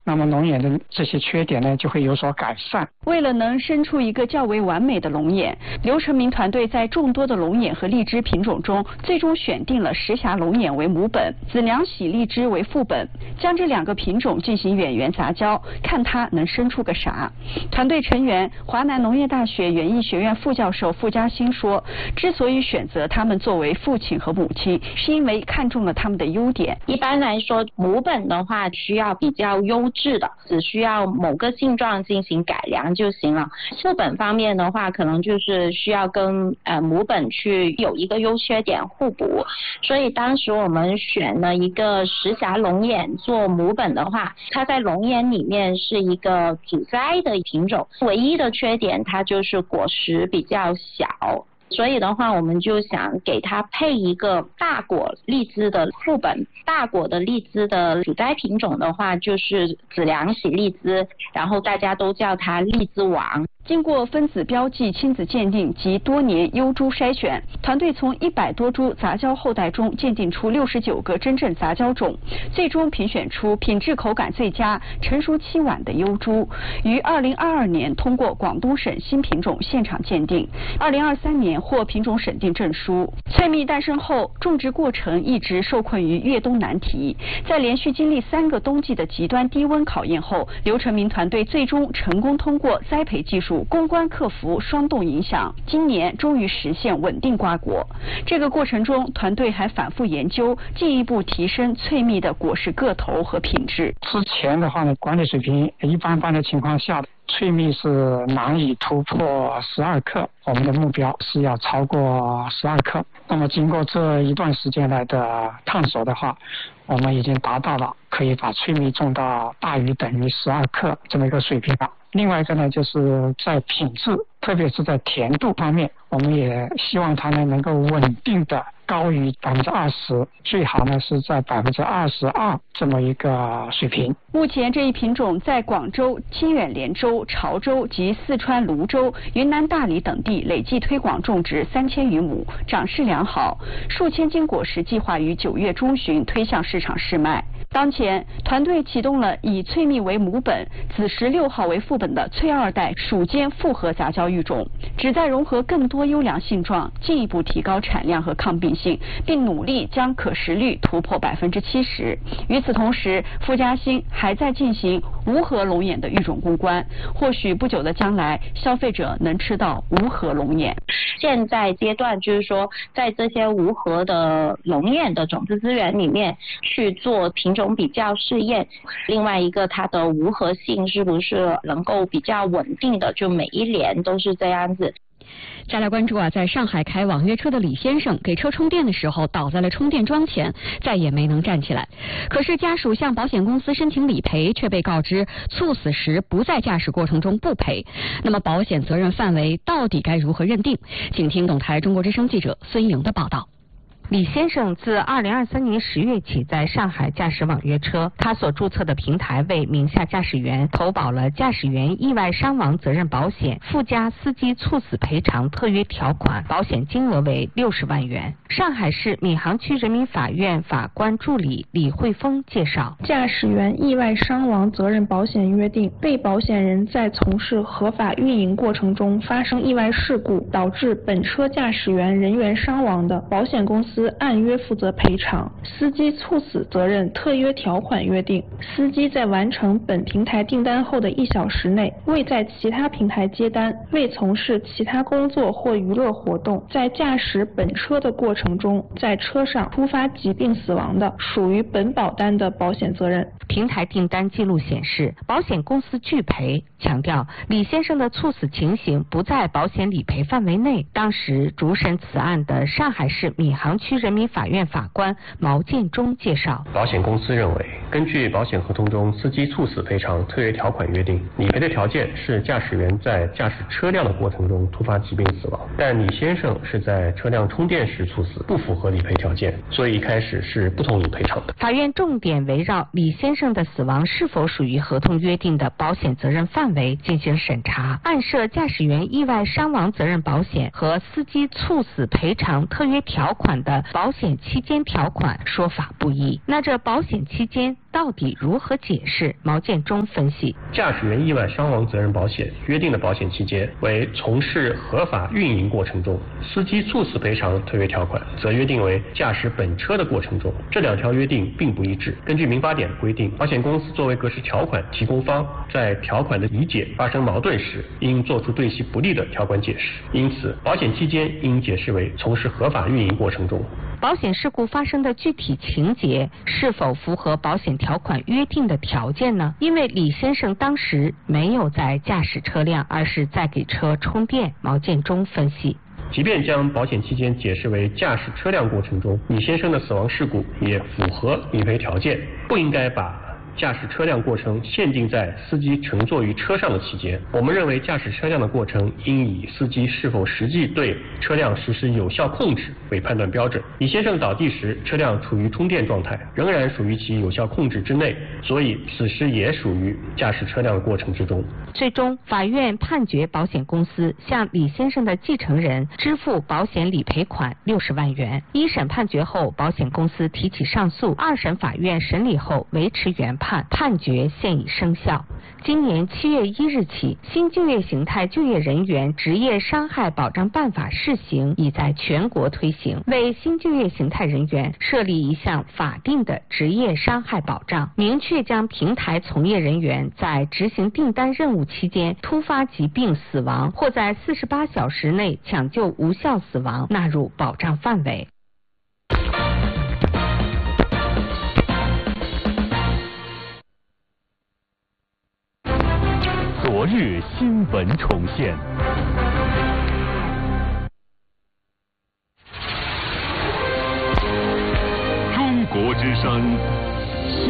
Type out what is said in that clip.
那么龙眼的这些缺点呢就会有所改善。 为了能生出一个较为完美的龙眼，刘成明团队在众多的龙眼和荔枝品种中，最终选定了石峡龙眼为母本，子良喜荔枝为副本，将这2个品种进行远缘杂交，看它能生出个啥。团队成员华南农业大学园艺学院副教授傅嘉兴说，之所以选择他们作为父亲和母亲，是因为看中了他们的优点。 一般来说，母本的话需要比较优质的，只需要某个性状进行改良就行了。副本方面的话，可能就是需要跟母本去有一个优缺点互补。所以当时我们选了一个石峡龙眼做母本的话，它在龙眼里面是一个主栽的品种，唯一的缺点它就是果实比较小。所以的话，我们就想给它配一个大果荔枝的副本。大果的荔枝的主栽品种的话，就是子良喜荔枝，然后大家都叫它荔枝王。 经过分子标记、亲子鉴定及多年优株筛选，团队从100多株杂交后代中鉴定出69个真正杂交种，最终评选出品质口感最佳、成熟期晚的优株，于2022年通过广东省新品种现场鉴定，2023年获品种审定证书。翠蜜诞生后，种植过程一直受困于越冬难题，在连续经历3个冬季的极端低温考验后，刘成明团队最终成功通过栽培技术攻关克服霜冻影响，今年终于实现稳定瓜果。这个过程中，团队还反复研究，进一步提升翠蜜的果实个头和品质。 之前的话呢，管理水平一般般的情况下，翠蜜是难以突破12克，我们的目标是要超过12克。那么经过这一段时间来的探索的话，我们已经达到了可以把翠蜜种到大于等于12克这么一个水平了。另外一个呢，就是在品质，特别是在甜度方面，我们也希望它呢能够稳定的高于20%，最好呢是在22%这么一个水平。 目前这一品种在广州、清远连州、潮州及四川泸州、云南大理等地累计推广种植3000余亩，长势良好，数千斤果实计划于9月中旬推向市场试卖。当前，团队启动了以翠蜜为母本、子时6号为副本的翠2代属间复合杂交育种，旨在融合更多优良性状，进一步提高产量和抗病性，并努力将可食率突破70%。与此同时，傅嘉兴还在进行无核龙眼的育种攻关，或许不久的将来，消费者能吃到无核龙眼。 现在阶段就是说，在这些无核的龙眼的种子资源里面去做品种比较试验，另外一个它的无核性是不是能够比较稳定的，就每一年都是这样子。 再来关注在上海开网约车的李先生给车充电的时候倒在了充电桩前，再也没能站起来。可是家属向保险公司申请理赔，却被告知猝死时不在驾驶过程中不赔。那么保险责任范围到底该如何认定？请听总台中国之声记者孙莹的报道。 李先生自2023年10月起在上海驾驶网约车，他所注册的平台为名下驾驶员投保了驾驶员意外伤亡责任保险，附加司机猝死赔偿特约条款，保险金额为60万元。上海市闵行区人民法院法官助理李慧峰介绍， 驾驶员意外伤亡责任保险约定，被保险人在从事合法运营过程中发生意外事故，导致本车驾驶员人员伤亡的，保险公司按约负责赔偿。司机猝死责任特约条款约定，司机在完成本平台订单后的1小时内，未在其他平台接单，未从事其他工作或娱乐活动，在驾驶本车的过程中，在车上突发疾病死亡的，属于本保单的保险责任。 平台订单记录显示，保险公司拒赔，强调李先生的猝死情形不在保险理赔范围内。当时主审此案的上海市闵行区人民法院法官毛建中介绍， 保险公司认为，根据保险合同中司机猝死赔偿特约条款约定，理赔的条件是驾驶员在驾驶车辆的过程中突发疾病死亡，但李先生是在车辆充电时猝死，不符合理赔条件，所以一开始是不同意赔偿的。 法院重点围绕李先生的死亡是否属于合同约定的保险责任范围进行审查，按涉驾驶员意外伤亡责任保险和司机猝死赔偿特约条款的保险期间条款说法不一。那这保险期间到底如何解释？毛建中分析， 驾驶员意外伤亡责任保险约定的保险期间为从事合法运营过程中，司机猝死赔偿特约条款则约定为驾驶本车的过程中，这两条约定并不一致。根据民法典规定，保险公司作为核实条款提供方，在条款的理解发生矛盾时，应作出对其不利的条款解释。因此，保险期间应解释为从事合法运营过程中。 保险事故发生的具体情节是否符合保险条款约定的条件呢？因为李先生当时没有在驾驶车辆，而是在给车充电。毛建中分析， 即便将保险期间解释为驾驶车辆过程中，李先生的死亡事故也符合理赔条件，不应该把驾驶车辆过程限定在司机乘坐于车上的期间。我们认为，驾驶车辆的过程应以司机是否实际对车辆实施有效控制为判断标准。李先生倒地时，车辆处于充电状态，仍然属于其有效控制之内，所以此时也属于驾驶车辆的过程之中。 最终，法院判决保险公司向李先生的继承人支付保险理赔款60万元。一审判决后，保险公司提起上诉，二审法院审理后维持原判，判决现已生效。今年7月1日起，新就业形态就业人员职业伤害保障办法试行已在全国推行，为新就业形态人员设立一项法定的职业伤害保障，明确将平台从业人员在执行订单任务期间突发疾病死亡或在48小时内抢救无效死亡纳入保障范围。 昨日新闻重现。